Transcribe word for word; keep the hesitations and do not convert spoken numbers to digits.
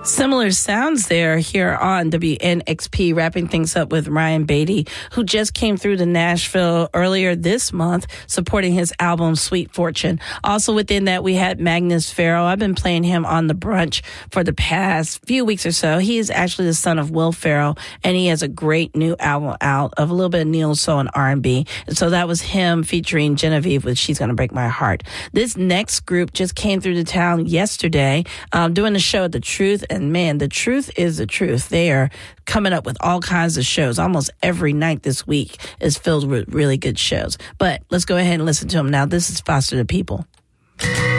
Similar sounds there here on W N X P, wrapping things up with Ryan Beatty, who just came through to Nashville earlier this month, supporting his album Sweet Fortune. Also within that, we had Magnus Farrell. I've been playing him on The Brunch for the past few weeks or so. He is actually the son of Will Ferrell, and he has a great new album out of a little bit of neo soul and R and B. And so that was him featuring Genevieve with She's Gonna Break My Heart. This next group just came through the town yesterday, um, doing the show at The Truth. And man, the truth is the truth. They are coming up with all kinds of shows. Almost every night this week is filled with really good shows. But let's go ahead and listen to them now. This is Foster the People.